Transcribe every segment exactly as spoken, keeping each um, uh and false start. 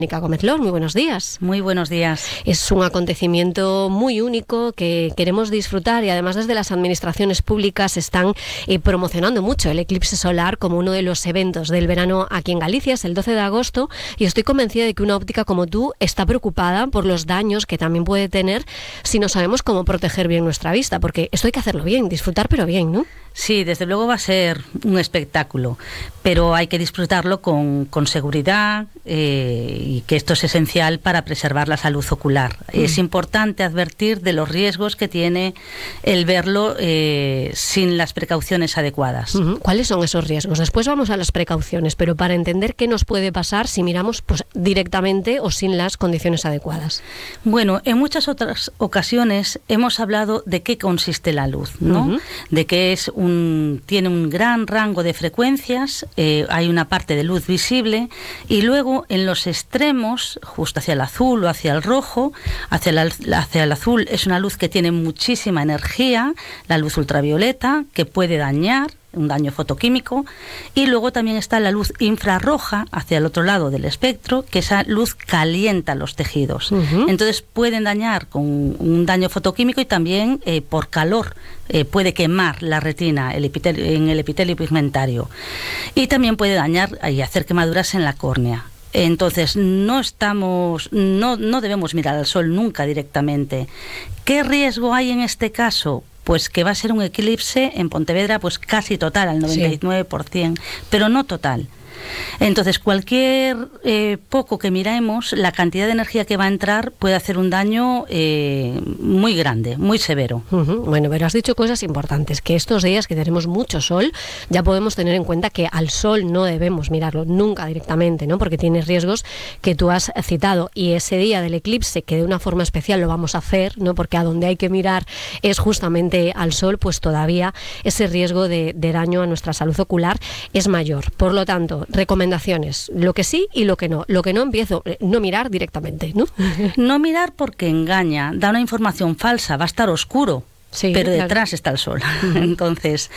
Mónica Gómez Lor, muy buenos días. Muy buenos días. Es un acontecimiento muy único que queremos disfrutar y además desde las administraciones públicas están eh, promocionando mucho el eclipse solar como uno de los eventos del verano aquí en Galicia. Es el doce de agosto y estoy convencida de que una óptica como tú está preocupada por los daños que también puede tener si no sabemos cómo proteger bien nuestra vista, porque esto hay que hacerlo bien, disfrutar pero bien, ¿no? Sí, desde luego va a ser un espectáculo, pero hay que disfrutarlo con, con seguridad eh, y que esto es esencial para preservar la salud ocular. Mm. Es importante advertir de los riesgos que tiene el verlo eh, sin las precauciones adecuadas. Uh-huh. ¿Cuáles son esos riesgos? Después vamos a las precauciones, pero para entender qué nos puede pasar si miramos pues, directamente o sin las condiciones adecuadas. Bueno, en muchas otras ocasiones hemos hablado de qué consiste la luz, ¿no? Uh-huh. De que es Un, tiene un gran rango de frecuencias, eh, hay una parte de luz visible y luego en los extremos, justo hacia el azul o hacia el rojo, hacia el, hacia el azul es una luz que tiene muchísima energía, la luz ultravioleta, que puede dañar, un daño fotoquímico, y luego también está la luz infrarroja hacia el otro lado del espectro, que esa luz calienta los tejidos. Uh-huh. Entonces pueden dañar con un daño fotoquímico y también eh, por calor eh, puede quemar la retina el epitelio, en el epitelio pigmentario, y también puede dañar y hacer quemaduras en la córnea. Entonces no estamos, no, no debemos mirar al sol nunca directamente. ¿Qué riesgo hay en este caso? Pues que va a ser un eclipse en Pontevedra pues casi total, al noventa y nueve por ciento, sí. Pero no total. Entonces, cualquier eh, poco que miremos, la cantidad de energía que va a entrar puede hacer un daño eh, muy grande, muy severo. Uh-huh. Bueno, pero has dicho cosas importantes, que estos días que tenemos mucho sol, ya podemos tener en cuenta que al sol no debemos mirarlo nunca directamente, ¿no? Porque tiene riesgos que tú has citado. Y ese día del eclipse, que de una forma especial lo vamos a hacer, ¿no? Porque a donde hay que mirar es justamente al sol, pues todavía ese riesgo de, de daño a nuestra salud ocular es mayor. Por lo tanto, recomendaciones, lo que sí y lo que no. Lo que no empiezo, no mirar directamente, ¿no? No mirar porque engaña, da una información falsa, va a estar oscuro. Sí, pero detrás claro. Está el sol. Uh-huh. Entonces,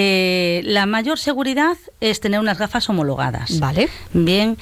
eh, la mayor seguridad es tener unas gafas homologadas. Vale. Bien,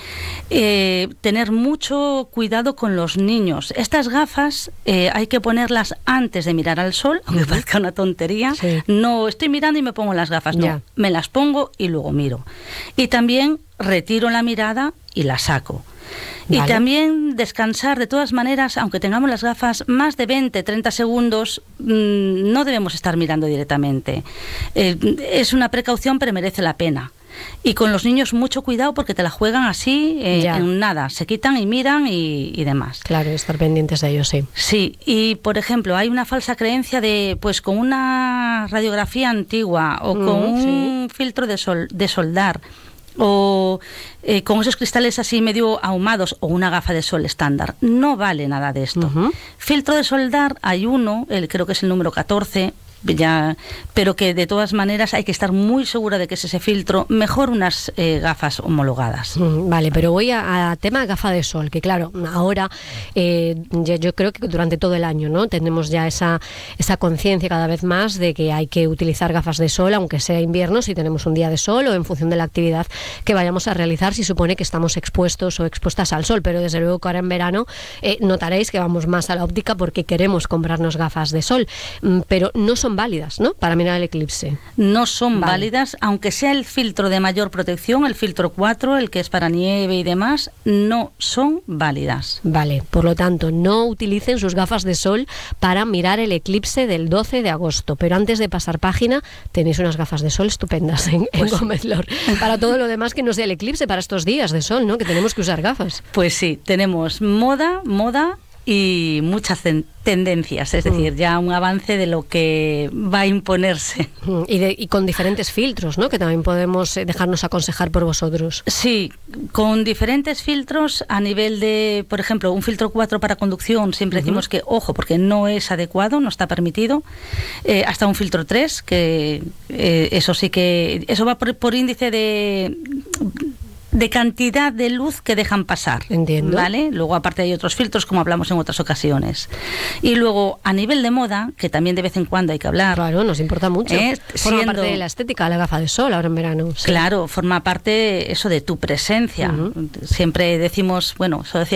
eh, tener mucho cuidado con los niños. Estas gafas eh, hay que ponerlas antes de mirar al sol, aunque uh-huh. parezca una tontería. Sí. No estoy mirando y me pongo las gafas, no. Ya. Me las pongo y luego miro. Y también retiro la mirada y la saco. Vale. Y también descansar, de todas maneras, aunque tengamos las gafas más de veinte, treinta segundos, mmm, no debemos estar mirando directamente. Eh, es una precaución, pero merece la pena. Y con los niños mucho cuidado porque te la juegan así, eh, en nada, se quitan y miran y, y demás. Claro, estar pendientes de ellos, sí. Sí, y por ejemplo, hay una falsa creencia de, pues con una radiografía antigua o con mm, un sí. filtro de, sol, de soldar, o eh, con esos cristales así medio ahumados o una gafa de sol estándar. No vale nada de esto. Uh-huh. Filtro de soldar hay uno, el, creo que es el número catorce, ya, pero que de todas maneras hay que estar muy segura de que es ese filtro, mejor unas eh, gafas homologadas. Mm, vale, pero voy a, a tema gafa de sol, que claro, ahora eh, yo, yo creo que durante todo el año, ¿no? Tenemos ya esa, esa conciencia cada vez más de que hay que utilizar gafas de sol, aunque sea invierno, si tenemos un día de sol o en función de la actividad que vayamos a realizar, si supone que estamos expuestos o expuestas al sol, pero desde luego que ahora en verano eh, notaréis que vamos más a la óptica porque queremos comprarnos gafas de sol, mm, pero no son válidas, ¿no? Para mirar el eclipse. No son vale. válidas, aunque sea el filtro de mayor protección, el filtro cuatro, el que es para nieve y demás, no son válidas. Vale, por lo tanto, no utilicen sus gafas de sol para mirar el eclipse del doce de agosto, pero antes de pasar página, tenéis unas gafas de sol estupendas en, pues, en Gómez Lor. Para todo lo demás que no sea el eclipse, para estos días de sol, ¿no? Que tenemos que usar gafas. Pues sí, tenemos moda, moda y muchas ten- tendencias, es decir, ya un avance de lo que va a imponerse. Y, de, y con diferentes filtros, ¿no? Que también podemos dejarnos aconsejar por vosotros. Sí, con diferentes filtros a nivel de, por ejemplo, un filtro cuatro para conducción, siempre uh-huh. decimos que, ojo, porque no es adecuado, no está permitido, eh, hasta un filtro tres, que eh, eso sí que, eso va por, por índice de... de cantidad de luz que dejan pasar. Entiendo. ¿Vale? Luego aparte hay otros filtros, como hablamos en otras ocasiones. Y luego a nivel de moda, que también de vez en cuando hay que hablar. Claro, nos importa mucho. Eh, forma siendo, parte de la estética, la gafa de sol ahora en verano. Sí. Claro, forma parte eso de tu presencia. Uh-huh. Siempre decimos, bueno, eso decía